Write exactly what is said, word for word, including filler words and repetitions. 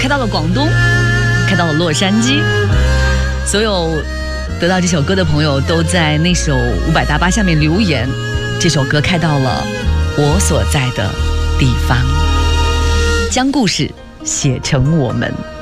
开到了广东，开到了洛杉矶。所有得到这首歌的朋友都在那首五百大巴下面留言，这首歌开到了我所在的地方，将故事写成我们。